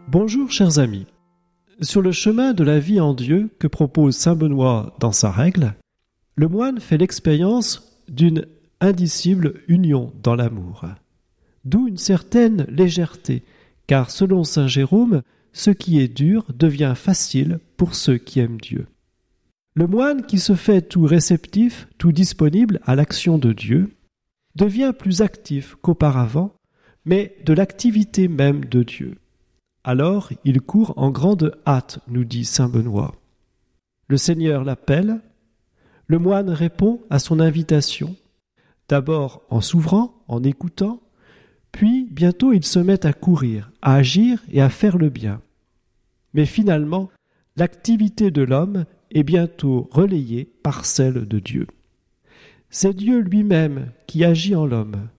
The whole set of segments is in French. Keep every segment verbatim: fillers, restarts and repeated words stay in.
Bonjour chers amis. Sur le chemin de la vie en Dieu que propose saint Benoît dans sa règle, le moine fait l'expérience d'une indicible union dans l'amour. D'où une certaine légèreté, car selon saint Jérôme, ce qui est dur devient facile pour ceux qui aiment Dieu. Le moine qui se fait tout réceptif, tout disponible à l'action de Dieu, devient plus actif qu'auparavant, mais de l'activité même de Dieu. Alors il court en grande hâte, nous dit saint Benoît. Le Seigneur l'appelle, le moine répond à son invitation, d'abord en s'ouvrant, en écoutant, puis bientôt il se met à courir, à agir et à faire le bien. Mais finalement, l'activité de l'homme est bientôt relayée par celle de Dieu. C'est Dieu lui-même qui agit en l'homme,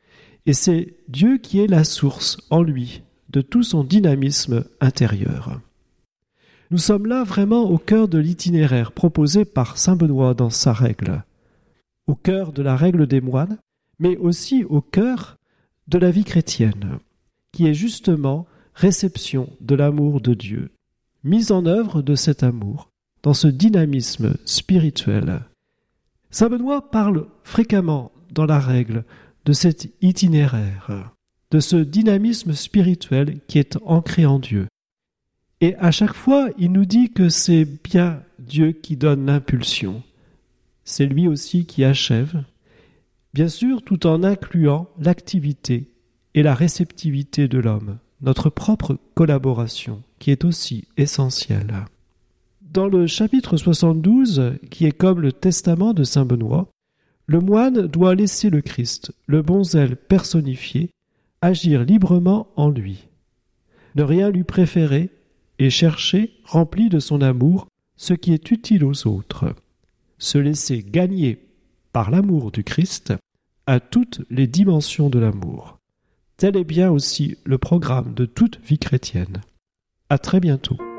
et c'est Dieu qui est la source en lui de tout son dynamisme intérieur. Nous sommes là vraiment au cœur de l'itinéraire proposé par saint Benoît dans sa règle, au cœur de la règle des moines, mais aussi au cœur de la vie chrétienne, qui est justement réception de l'amour de Dieu, mise en œuvre de cet amour, dans ce dynamisme spirituel. Saint Benoît parle fréquemment dans la règle de cet itinéraire, de ce dynamisme spirituel qui est ancré en Dieu. Et à chaque fois, il nous dit que c'est bien Dieu qui donne l'impulsion. C'est lui aussi qui achève, bien sûr tout en incluant l'activité et la réceptivité de l'homme, notre propre collaboration, qui est aussi essentielle. Dans le chapitre soixante-douze, qui est comme le testament de saint Benoît, le moine doit laisser le Christ, le bon zèle personnifié, agir librement en lui, ne rien lui préférer et chercher, rempli de son amour, ce qui est utile aux autres, se laisser gagner par l'amour du Christ à toutes les dimensions de l'amour. Tel est bien aussi le programme de toute vie chrétienne. À très bientôt.